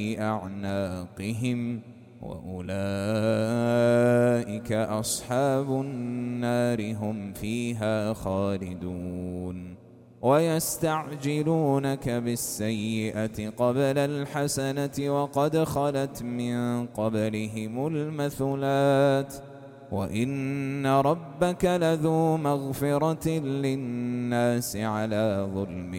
أعناقهم وأولئك أصحاب النار هم فيها خالدون. ويستعجلونك بالسيئة قبل الحسنة وقد خلت من قبلهم المثلات وإن ربك لذو مغفرة للناس على ظلمهم